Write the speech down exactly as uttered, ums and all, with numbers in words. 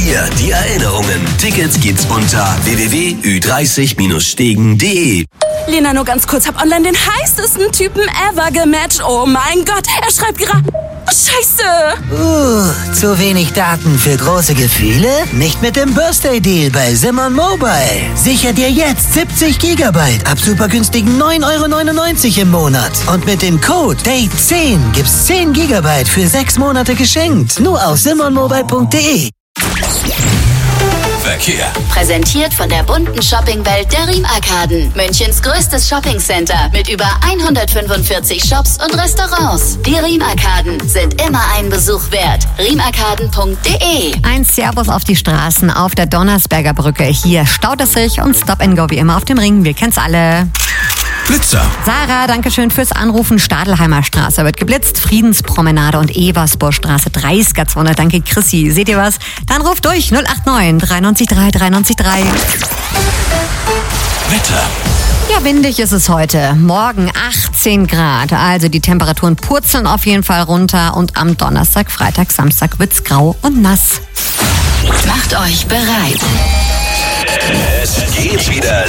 hier die Erinnerungen. Tickets gibt's unter w w w punkt ü dreißig stegen punkt de. Lena, nur ganz kurz, hab online den heißesten Typen ever gematcht. Oh mein Gott, er schreibt gerade... Scheiße! Uh, zu wenig Daten für große Gefühle? Nicht mit dem Birthday-Deal bei Simon Mobile. Sicher dir jetzt siebzig Gigabyte ab super günstigen neun Euro neunundneunzig im Monat. Und mit dem Code Date zehn gibt's zehn Gigabyte für sechs Monate geschenkt. Nur auf simon mobile punkt de. Verkehr. Präsentiert von der bunten Shoppingwelt der Riem-Arkaden. Münchens größtes Shoppingcenter mit über hundertfünfundvierzig Shops und Restaurants. Die Riem-Arkaden sind immer einen Besuch wert. riem arkaden punkt de. Ein Servus auf die Straßen auf der Donnersberger Brücke. Hier staut es sich und Stop and Go wie immer auf dem Ring. Wir kennen's alle. Blitzer. Sarah, danke schön fürs Anrufen. Stadelheimer Straße wird geblitzt. Friedenspromenade und Eversburgstraße dreißiger Zone. Danke, Chrissy. Seht ihr was? Dann ruft durch null acht neun drei neun drei drei neun drei. Wetter. Ja, windig ist es heute. Morgen achtzehn Grad. Also die Temperaturen purzeln auf jeden Fall runter. Und am Donnerstag, Freitag, Samstag wird's grau und nass. Macht euch bereit. Es geht wieder